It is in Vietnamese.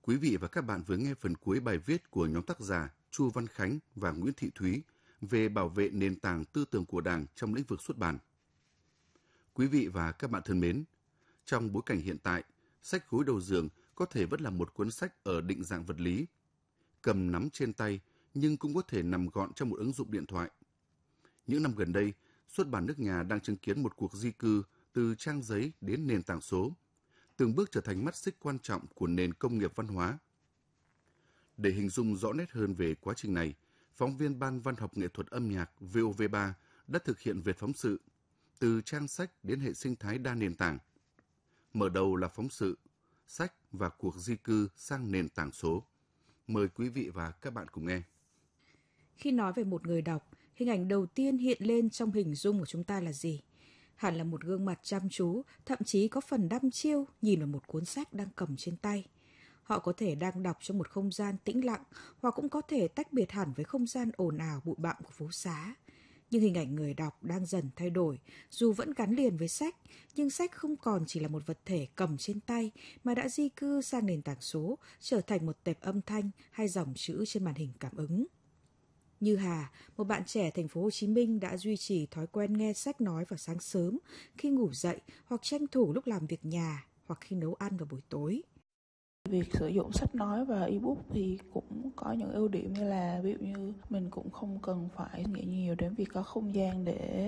Quý vị và các bạn vừa nghe phần cuối bài viết của nhóm tác giả Chu Văn Khánh và Nguyễn Thị Thúy về bảo vệ nền tảng tư tưởng của Đảng trong lĩnh vực xuất bản. Quý vị và các bạn thân mến, trong bối cảnh hiện tại, sách gối đầu giường có thể vẫn là một cuốn sách ở định dạng vật lý, cầm nắm trên tay nhưng cũng có thể nằm gọn trong một ứng dụng điện thoại. Những năm gần đây, xuất bản nước nhà đang chứng kiến một cuộc di cư từ trang giấy đến nền tảng số, từng bước trở thành mắt xích quan trọng của nền công nghiệp văn hóa. Để hình dung rõ nét hơn về quá trình này, phóng viên Ban Văn học nghệ thuật âm nhạc VOV3 đã thực hiện việc phóng sự từ trang sách đến hệ sinh thái đa nền tảng. Mở đầu là phóng sự sách và cuộc di cư sang nền tảng số. Mời quý vị và các bạn cùng nghe. Khi nói về một người đọc, hình ảnh đầu tiên hiện lên trong hình dung của chúng ta là gì? Hẳn là một gương mặt chăm chú, thậm chí có phần đăm chiêu nhìn vào một cuốn sách đang cầm trên tay. Họ có thể đang đọc trong một không gian tĩnh lặng, hoặc cũng có thể tách biệt hẳn với không gian ồn ào bụi bặm của phố xá. Nhưng hình ảnh người đọc đang dần thay đổi, dù vẫn gắn liền với sách, nhưng sách không còn chỉ là một vật thể cầm trên tay mà đã di cư sang nền tảng số, trở thành một tệp âm thanh hay dòng chữ trên màn hình cảm ứng. Như Hà, một bạn trẻ thành phố Hồ Chí Minh đã duy trì thói quen nghe sách nói vào sáng sớm, khi ngủ dậy hoặc tranh thủ lúc làm việc nhà hoặc khi nấu ăn vào buổi tối. Việc sử dụng sách nói và ebook thì cũng có những ưu điểm như là ví dụ như mình cũng không cần phải nghĩ nhiều đến việc có không gian để